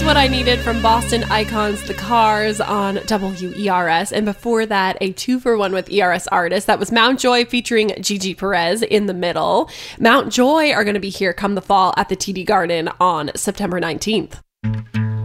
Just What I Needed from Boston Icons, The Cars on WERS. And before that, a 2-for-1 with ERS artists. That was Mount Joy featuring Gigi Perez in the middle. Mount Joy are going to be here come the fall at the TD Garden on September 19th.